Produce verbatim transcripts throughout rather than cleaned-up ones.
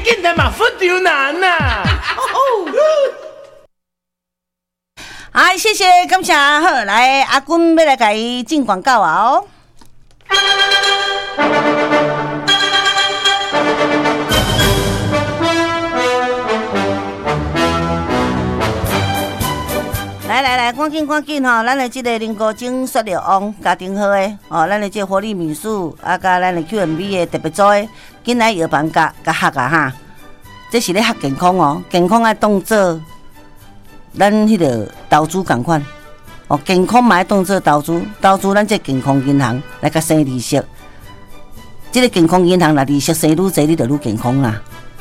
紧来嘛，佛丢难呐！ 哎，谢谢，感谢，好，来阿君要来给伊进广告啊哦。来来来，赶紧赶紧吼！咱的这个林国精塑料王家庭号的哦，咱的这活力民宿啊，甲咱的 Q M B 的特别组的，紧来药房甲甲合啊哈！这是咧合健康哦，健康爱当做咱迄个投资共款哦，健康嘛爱当做投资，投资咱这健康银行来甲生利息。这个健康银行若利息生愈多，你就愈健康啦。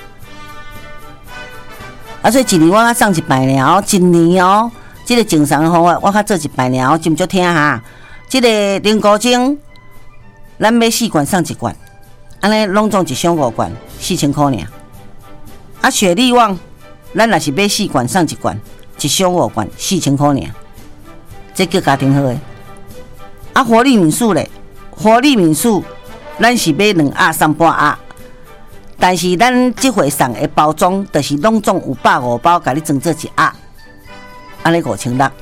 啊，所以一年我较送一百呢哦，一年哦。这个正常方法，我较做一百年，真足听哈。这个零古精，咱买四罐送一罐，安尼拢总一箱五罐，四千块尔。啊，雪力旺，咱若是买四罐送一罐，一箱五罐，四千块尔。这叫家庭好诶。啊，活力民宿咧，活力民宿，咱是买两盒送半盒，但是咱这回送的包装，就是拢总有百五包，甲你装做一盒。安尼五千六，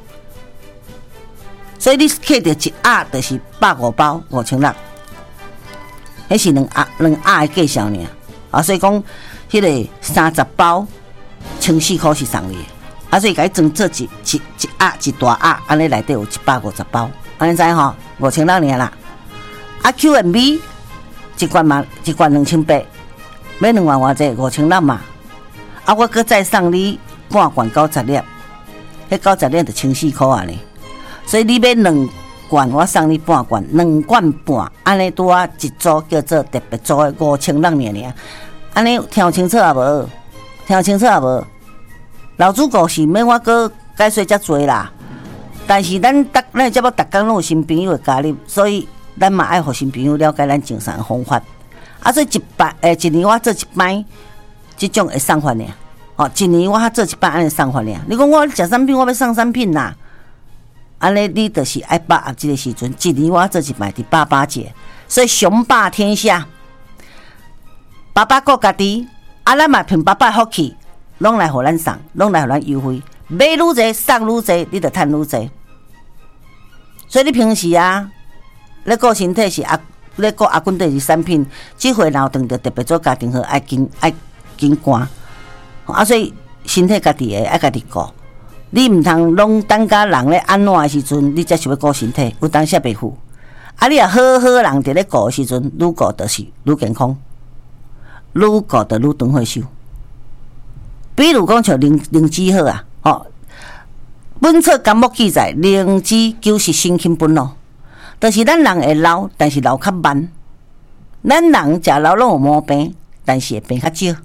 所以你摕到一盒就是百五包五千六，迄是两盒两盒的计数尔。啊，所以讲，迄个三十包千四块是送你的，啊，所以甲伊装做一一一盒一大盒，安尼内底有一百五十包，安尼知吼？五千六尔啦。啊 ，Q M B 一罐嘛，一罐两千八，买两万偌济五千六嘛。啊，我搁再送你半罐九十粒。迄九十粒就千四块啊呢，所以你买两罐，我送你半罐，两罐半，安尼拄啊一组叫做特别组的五千六尔尔，安尼听清楚啊无？听清楚啊无？老主顾是免我搁解说遮多啦，但是咱逐咱节目逐工拢有新朋友会加入，所以咱嘛爱互新朋友了解咱精神的方法。啊，所以一摆诶，一年我做一摆，即种会送法尔。哦，一年我较做一摆安尼送法尔。你讲我食产品，我要送产品啦，安尼你就是爱把握这个时阵，一年我做一摆伫八八节，所以雄霸天下，爸爸顾家己，啊咱嘛凭爸爸福气，拢来互咱送，拢来互咱优惠，买愈侪送愈侪，你就趁愈侪。所以你平时啊，咧顾身体是阿咧顾阿君第二产品，即回脑肠就特别做家庭好，爱紧爱紧赶。啊，所以身体家己的爱家己顾，你毋通拢等甲人咧安怎的时阵，你才想要顾身体，有当时袂赴。啊，你若好好人伫咧顾的时阵，愈顾就是愈健康，愈顾就愈长岁寿。比如讲像灵灵芝好啊，吼，本册纲目记载，灵芝九是身轻本老，就是咱人会老，但是老较慢。咱人食老拢有毛病，但是会病较少。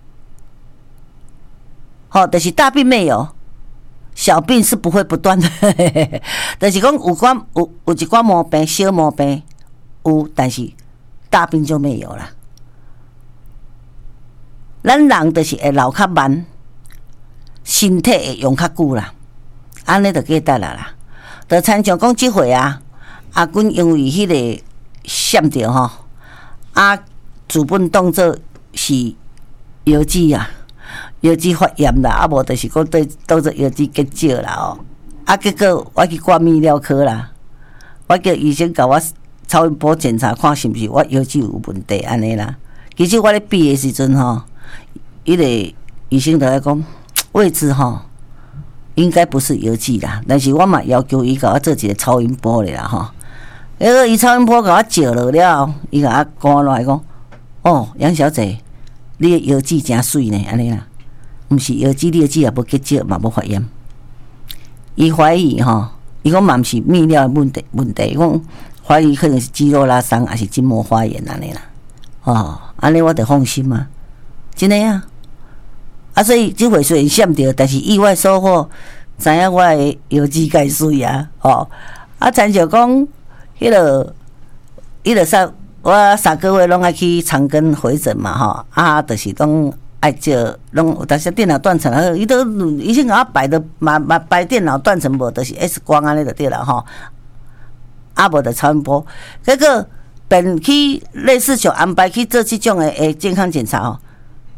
好，就是大病没有，小病是不会不断的。就是讲有关有有一寡毛病，小毛病有，但是大病就没有了。咱人就是会老较慢，身体会用较久啦，安尼就记得啦啦。就参像讲即回啊，阿君因为迄个闪着吼，啊，主本当作是药剂啊。药剂发炎啦，啊无就是讲对当作药剂结石啦哦，啊结果我去挂泌尿科啦，我叫医生甲我超音波检查看是毋是我药剂有问题安尼啦。其实我咧比的时阵吼，伊个医生就来讲位置吼应该不是药剂啦，但是我嘛要求伊甲我做一个超音波咧啦吼。迄个伊超音波甲我照落了，伊甲我讲落来讲，哦，杨小姐，你的药剂真水呢，安尼啦。毋是药剂，你的剂也无结石，嘛无发炎。伊怀疑吼，伊讲嘛毋是泌尿的问题，问题，伊讲怀疑可能是肌肉拉伤，还是筋膜发炎安尼啦。哦，安尼我就放心嘛，真诶啊。啊，所以即回虽然闪着，但是意外收获，知影我的药剂介水啊。哦，啊，参照讲，迄个，迄个三，我三个月拢爱去长庚回诊嘛，吼，啊，就是拢。爱照拢有当时电脑断层啊，伊都医生甲我摆的嘛嘛摆电脑断层无，就是 X 光安尼就对啦吼。啊无就超音波，结果便去类似像安排去做即种的诶健康检查吼，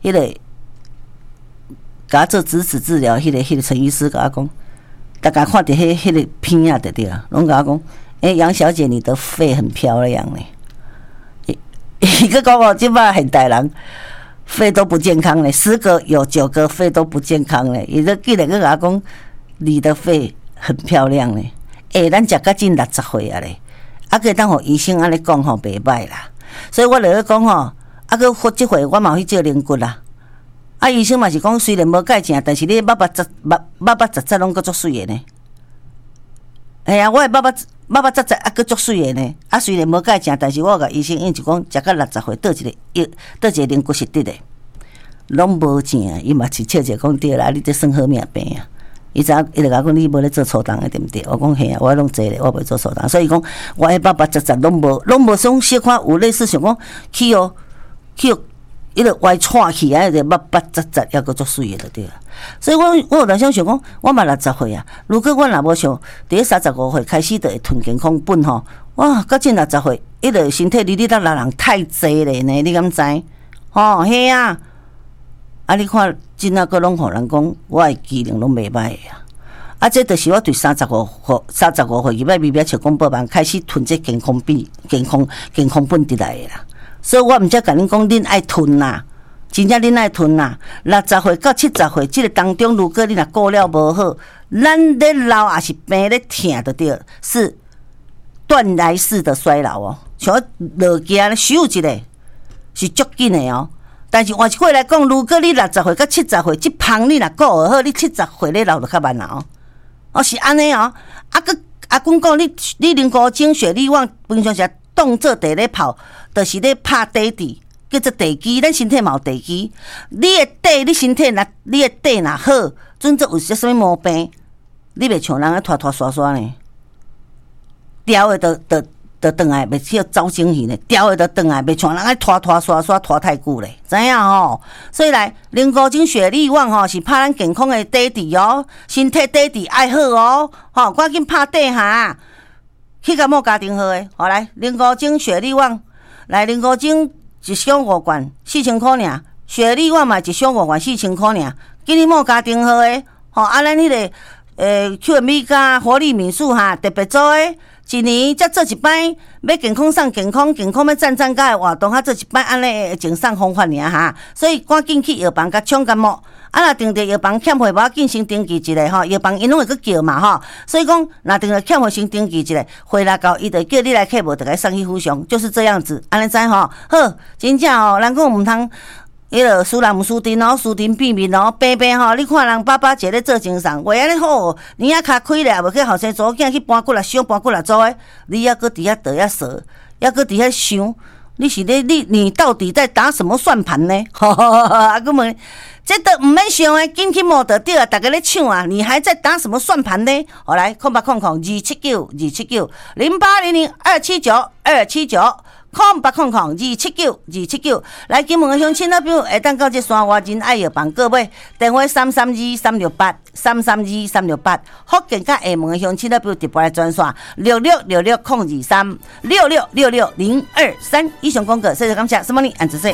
迄、那个甲我做质子治疗，迄、那个迄、那个陈医师甲我讲，大家看到迄迄个片啊，对对啊，拢甲我讲，诶、欸，杨小姐，你的肺很漂亮呢。伊个讲哦，即摆现代人肺都不健康呢，十个有九个肺都不健康呢。伊个既然个甲我讲，你的肺很漂亮呢。诶、欸，咱食到近六十岁啊咧，啊个当互医生安尼讲吼，袂歹啦。所以我落去讲吼，啊个活即回我嘛有去照灵骨啦。啊，医生嘛是讲，虽然无钙正，但是你目目杂目目目杂杂拢个足水的呢。哎呀，我的目目目目杂杂啊，个足水的呢。啊，虽然无钙正，但是我甲医生因就讲，食到六十岁，倒一个药，倒一个灵骨是得的，拢无正。伊嘛是笑者讲对啦，你这算好命病啊。伊知影，伊就甲我讲，你无咧做粗重的对毋对？我讲嘿啊，我拢做咧，我袂做粗重。所以讲，我迄目目杂杂拢无，拢无种小可有类似想讲去哦，去哦。伊就歪岔去啊！就目目杂杂，抑个足水的就对啦。所以我我有当时想讲，我嘛六十岁啊。如果我若无像伫三十五岁开始就会囤健康本吼，哇，到近六十岁，伊个身体哩哩啦啦人太济咧呢，你敢知？吼、哦，嘿啊！啊，你看真仔个拢互人讲，我的机能拢袂歹啊。啊，这就是我对三十五岁、三十五岁入来微微笑讲报网开始囤这健康币、健康健康本得来的啦。所以我毋则甲恁讲，恁爱囤啦，真正恁爱囤啦。六十岁到七十岁，即个当中，如果你若顾了无好，咱咧老也是病咧疼着对，是断崖式的衰老哦。像落架咧，咻一个是足紧的哦。但是换一句来讲，如果你六十岁到七十岁，即芳你若顾好，你七十岁咧老就较慢啦哦。哦，是安尼哦。啊个啊，阮讲你你啉高精血力旺，平常时当做地咧泡。就是咧拍地底，叫做地基。咱身体嘛有地基，你的底，你身体若你的底若好，准则有些什么毛病，你袂像人咧拖拖刷刷呢。调的就就就转来，袂去走精气呢。调的就转来，袂像人咧拖拖刷刷拖太久咧，知影吼？所以来，灵高精血力旺吼，是拍咱健康的底底哦，身体底底爱好哦，吼，赶紧拍底下，去甲某家庭好诶，好来，灵高精血力旺。来，灵高精一箱五罐，四千块尔；血力旺嘛一箱五罐，四千块尔。今日某家庭号诶，吼啊，咱迄、那个诶 Q M B 加活力敏素哈，特别做诶，一年才做一摆，要健康送健康，健康要赞赞甲诶活动，较做一摆，安尼会净送方法尔哈。所以赶紧去药房甲抢感冒。啊，若定着药房欠货，无要紧，先登记一下吼。药房因拢会去叫嘛吼，所以讲，若定着欠货，先登记一下，回来到伊就叫你来客无，就该送去互相，就是这样子，安尼知吼。好，真正吼，人讲毋通，迄个输人毋输阵哦，输阵变面哦，平平吼，你看人爸爸一个咧做精神，话安尼好，你啊骹开咧，无去后生祖囝去搬骨力伤，搬骨力做诶，你还搁伫遐倒遐说，还搁伫遐想，你是咧你你到底在打什么算盘呢？啊，个问。这都毋免想诶，紧去摸得到啊！大家咧抢啊，你还在打什么算盘呢？好来，空八空空二七九二七九零八零零二七九二七九空八空空二七九二七九。来，金门诶乡亲那边会当到这山外人爱药房各位，电话三三二三六八三三二三六八。福建甲厦门诶乡亲那边直播来专线六六六六空二三六六六六零二三。以上广告，谢谢感谢，什么你按子说。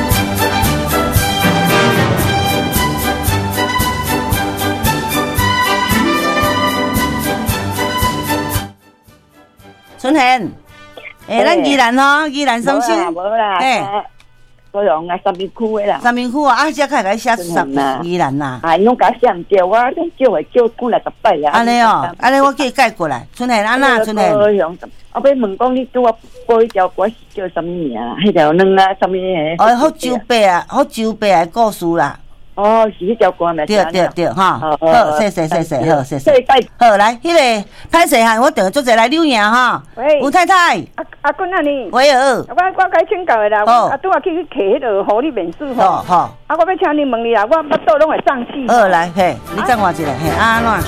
春贤，诶，咱宜兰吼，宜兰松信， 无啦，诶，高雄啊，三明区诶啦， 三明区啊，啊，遮开来写三宜兰呐， 啊，拢甲写毋对，我拢叫诶叫过来十摆啊， 安尼哦，安尼我叫伊改过来，春贤安那，春贤， 高雄，我要问讲你叫我报一条歌叫什么名啊？迄条软啊，什么诶？ 哦，福州白啊，福州白诶故事啦。 哦，是迄条歌咪？ 对对对，哈，好，谢谢谢谢，好谢谢。好来，迄个歹势哈，我等做者来留言哈。 喂， 吴太太。 阿阿君啊你。 喂好。 我我该请教的啦，我啊拄啊去去摕迄个护理免术吼。 好好。 啊，我要请你问你啦，我巴肚拢会胀气。 好来，嘿，你等我一下，嘿，安怎？